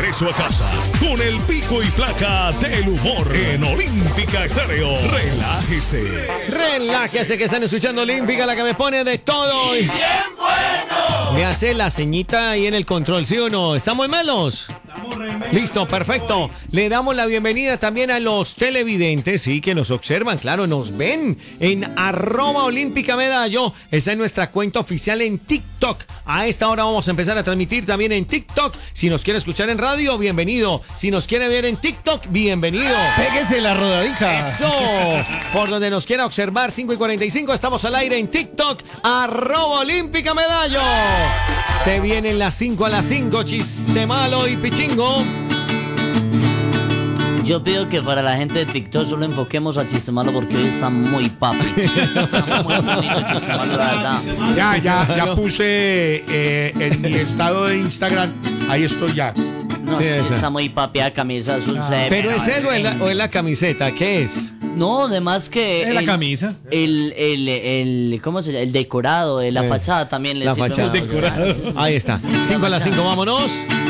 regreso a casa con el pico y placa del humor en Olímpica Estéreo. Relájese que están escuchando Olímpica, la que me pone de todo. ¡Y bien bueno! Me hace la ceñita ahí en el control, ¿sí o no? ¿Estamos melos? Listo, perfecto. Le damos la bienvenida también a los televidentes, sí, que nos observan, claro, nos ven en @olímpicamedallo. Esa es nuestra cuenta oficial en TikTok. A esta hora vamos a empezar a transmitir también en TikTok. Si nos quiere escuchar en radio, bienvenido. Si nos quiere ver en TikTok, bienvenido. Péguese la rodadita. Eso. Por donde nos quiera observar, 5:45, estamos al aire en TikTok, @olímpicamedallo. Se vienen las 5 a las 5, chiste malo y pichingo. Yo pido que para la gente de TikTok solo enfoquemos a Chiste Malo porque hoy está muy papi. Está muy bonito Chiste Malo, la verdad. Ya puse en mi estado de Instagram. Ahí estoy ya. No Sí, sé, esa. está muy papi, la camisa azul se ve, ¿Pero es él o es la camiseta? ¿Qué es? No, además que Es la camisa. ¿cómo se llama? El decorado, la fachada también le La sirve fachada. mucho. Ahí está. 5 a las 5, vámonos.